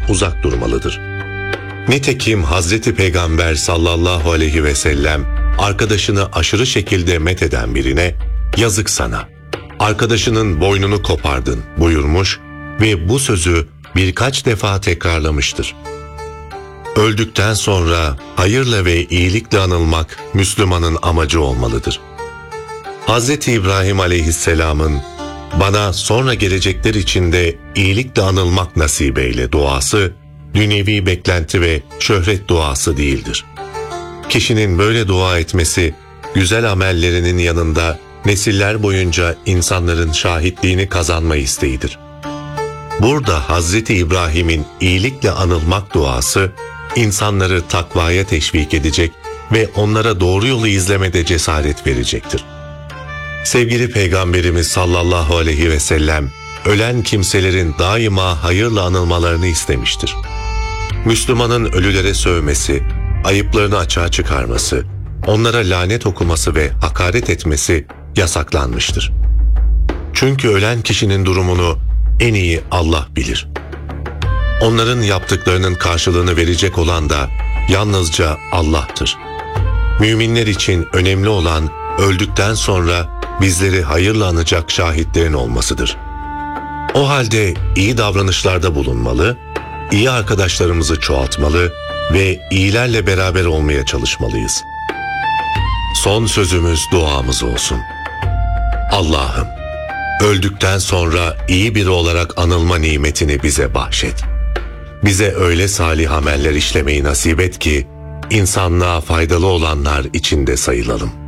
uzak durmalıdır. Nitekim Hazreti Peygamber sallallahu aleyhi ve sellem arkadaşını aşırı şekilde metheden birine "Yazık sana, arkadaşının boynunu kopardın" buyurmuş ve bu sözü birkaç defa tekrarlamıştır. Öldükten sonra hayırla ve iyilikle anılmak Müslümanın amacı olmalıdır. Hazreti İbrahim aleyhisselamın "Bana sonra gelecekler içinde iyilikle anılmak nasip eyle" duası, dünyevi beklenti ve şöhret duası değildir. Kişinin böyle dua etmesi, güzel amellerinin yanında nesiller boyunca insanların şahitliğini kazanma isteğidir. Burada Hazreti İbrahim'in iyilikle anılmak duası, insanları takvaya teşvik edecek ve onlara doğru yolu izlemede cesaret verecektir. Sevgili Peygamberimiz sallallahu aleyhi ve sellem, ölen kimselerin daima hayırla anılmalarını istemiştir. Müslümanın ölülere sövmesi, ayıplarını açığa çıkarması, onlara lanet okuması ve hakaret etmesi yasaklanmıştır. Çünkü ölen kişinin durumunu en iyi Allah bilir. Onların yaptıklarının karşılığını verecek olan da yalnızca Allah'tır. Müminler için önemli olan öldükten sonra bizleri hayırla anacak şahitlerin olmasıdır. O halde iyi davranışlarda bulunmalı, iyi arkadaşlarımızı çoğaltmalı ve iyilerle beraber olmaya çalışmalıyız. Son sözümüz duamız olsun. Allah'ım, öldükten sonra iyi biri olarak anılma nimetini bize bahşet. Bize öyle salih ameller işlemeyi nasip et ki, insanlığa faydalı olanlar içinde sayılalım.